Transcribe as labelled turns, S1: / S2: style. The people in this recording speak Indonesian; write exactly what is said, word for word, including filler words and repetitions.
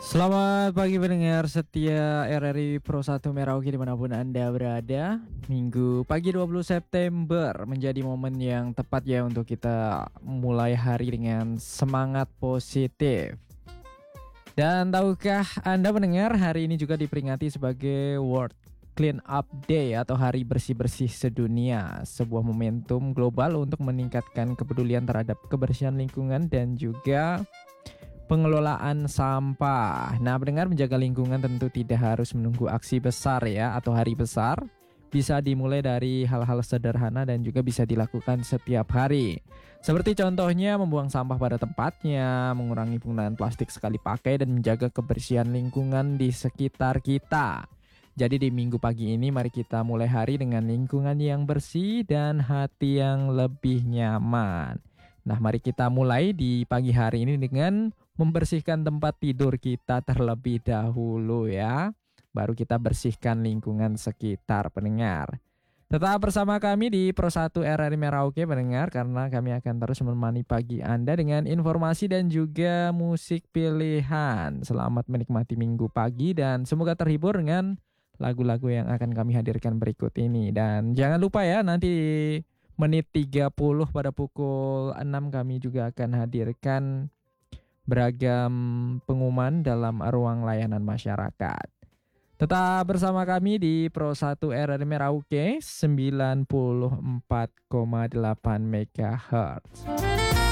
S1: Selamat pagi pendengar setia R R I Pro satu Merauke dimanapun Anda berada. Minggu pagi dua puluh September menjadi momen yang tepat ya untuk kita mulai hari dengan semangat positif. Dan tahukah Anda pendengar, hari ini juga diperingati sebagai World Clean Up Day atau Hari Bersih-Bersih Sedunia, sebuah momentum global untuk meningkatkan kepedulian terhadap kebersihan lingkungan dan juga pengelolaan sampah. Nah, pendengar, menjaga lingkungan tentu tidak harus menunggu aksi besar ya atau hari besar. Bisa dimulai dari hal-hal sederhana dan juga bisa dilakukan setiap hari. Seperti contohnya membuang sampah pada tempatnya, mengurangi penggunaan plastik sekali pakai dan menjaga kebersihan lingkungan di sekitar kita. Jadi di minggu pagi ini mari kita mulai hari dengan lingkungan yang bersih dan hati yang lebih nyaman. Nah, mari kita mulai di pagi hari ini dengan membersihkan tempat tidur kita terlebih dahulu ya. Baru kita bersihkan lingkungan sekitar pendengar. Tetap bersama kami di Pro satu R R I Merauke pendengar, karena kami akan terus menemani pagi Anda dengan informasi dan juga musik pilihan. Selamat menikmati minggu pagi dan semoga terhibur dengan lagu-lagu yang akan kami hadirkan berikut ini. Dan jangan lupa ya, nanti menit tiga puluh pada pukul enam kami juga akan hadirkan beragam pengumuman dalam ruang layanan masyarakat. Tetap bersama kami di Pro satu R R I Merauke sembilan puluh empat koma delapan megahertz.